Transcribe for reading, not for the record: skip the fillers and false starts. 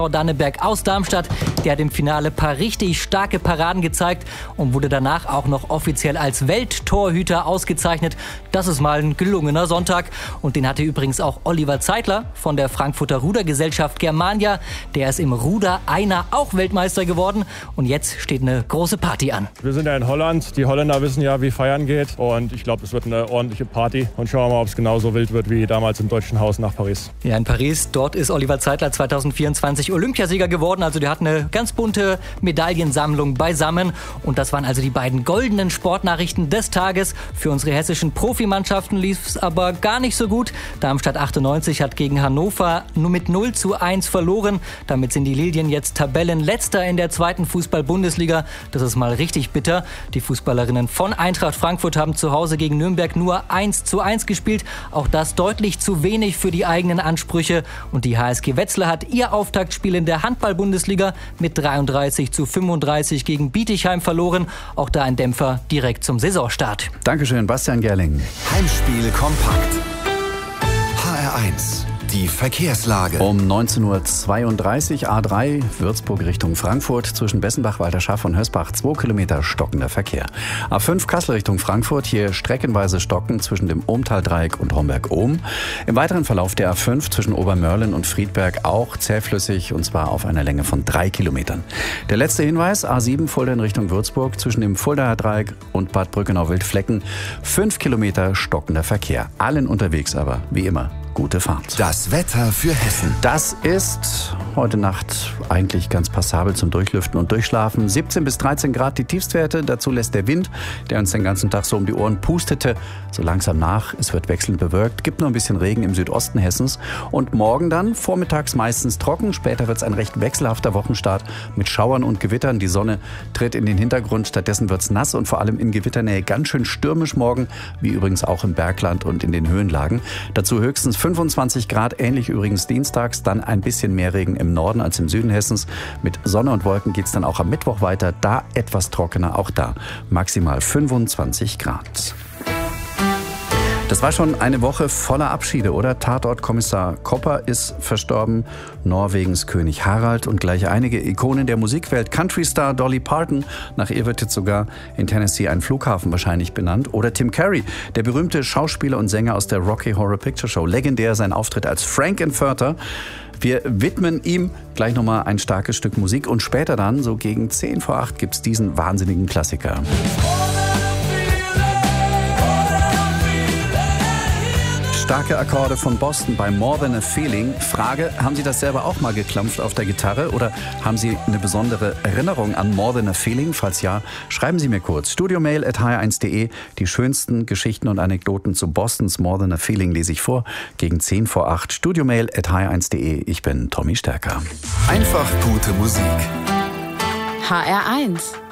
Danneberg aus Darmstadt, der hat im Finale ein paar richtig starke Paraden gezeigt und wurde danach auch noch offiziell als Welttorhüter ausgezeichnet. Das ist mal ein gelungener Sonntag. Und den hatte übrigens auch Oliver Zeitler von der Frankfurter Rudergesellschaft Germania. Der ist im Ruder-Einer auch Weltmeister geworden. Und jetzt steht eine große Party an. Wir sind ja in Holland. Die Holländer wissen ja, wie feiern geht. Und ich glaube, es wird eine ordentliche Party. Und schauen wir mal, ob es genauso wild wird wie damals im Deutschen Haus nach Paris. Ja, in Paris. Dort ist Oliver Zeitler 2024 Olympiasieger geworden. Also der hat eine ganz bunte Medaillensammlung beisammen. Und das waren also die beiden goldenen Sportnachrichten des Tages. Für unsere hessischen Profimannschaften lief es aber gar nicht so gut. Darmstadt 98 hat gegen Hannover nur mit 0:1 verloren. Damit sind die Lilien jetzt Tabellenletzter in der zweiten Fußball-Bundesliga. Das ist mal richtig bitter. Die Fußballerinnen von Eintracht Frankfurt haben zu Hause gegen Nürnberg nur 1:1 gespielt. Auch das deutlich zu wenig für die eigenen Ansprüche. Und die HSG Wetzlar hat ihr Auftaktspiel in der Handball-Bundesliga mit 33:35 gegen Bietigheim verloren. Auch da ein Dämpfer direkt zum Saisonstart. Dankeschön, Bastian Gerling. Heimspiel kompakt. HR1. Die Verkehrslage. Um 19:32 Uhr A3 Würzburg Richtung Frankfurt zwischen Bessenbach, Walterschaft und Hösbach 2 Kilometer stockender Verkehr. A5 Kassel Richtung Frankfurt, hier streckenweise Stocken zwischen dem Ohmtal-Dreieck und Homberg-Ohm. Im weiteren Verlauf der A5 zwischen Obermörlen und Friedberg auch zähflüssig und zwar auf einer Länge von 3 Kilometern. Der letzte Hinweis, A7 Fulda in Richtung Würzburg zwischen dem Fuldaer Dreieck und Bad Brückenau-Wildflecken 5 Kilometer stockender Verkehr. Allen unterwegs aber, wie immer, gute Fahrt. Das Wetter für Hessen. Das ist heute Nacht eigentlich ganz passabel zum Durchlüften und Durchschlafen. 17 bis 13 Grad die Tiefstwerte. Dazu lässt der Wind, der uns den ganzen Tag so um die Ohren pustete, so langsam nach. Es wird wechselnd bewölkt. Gibt nur ein bisschen Regen im Südosten Hessens. Und morgen dann vormittags meistens trocken. Später wird es ein recht wechselhafter Wochenstart mit Schauern und Gewittern. Die Sonne tritt in den Hintergrund. Stattdessen wird es nass und vor allem in Gewitternähe ganz schön stürmisch morgen. Wie übrigens auch im Bergland und in den Höhenlagen. Dazu höchstens 25 Grad, ähnlich übrigens dienstags, dann ein bisschen mehr Regen im Norden als im Süden Hessens. Mit Sonne und Wolken geht es dann auch am Mittwoch weiter, da etwas trockener, auch da maximal 25 Grad. Das war schon eine Woche voller Abschiede, oder? Tatortkommissar Kopper ist verstorben, Norwegens König Harald und gleich einige Ikonen der Musikwelt. Countrystar Dolly Parton, nach ihr wird jetzt sogar in Tennessee ein Flughafen wahrscheinlich benannt. Oder Tim Curry, der berühmte Schauspieler und Sänger aus der Rocky Horror Picture Show. Legendär sein Auftritt als Frank-N-Furter. Wir widmen ihm gleich nochmal ein starkes Stück Musik und später dann, so gegen 10 vor 8, gibt's diesen wahnsinnigen Klassiker. Starke Akkorde von Boston bei More Than a Feeling. Frage, haben Sie das selber auch mal geklampft auf der Gitarre oder haben Sie eine besondere Erinnerung an More Than a Feeling? Falls ja, schreiben Sie mir kurz. studiomail@hr1.de. Die schönsten Geschichten und Anekdoten zu Bostons More Than a Feeling lese ich vor. Gegen 10 vor 8. studiomail@hr1.de. Ich bin Tommy Stärker. Einfach gute Musik. HR1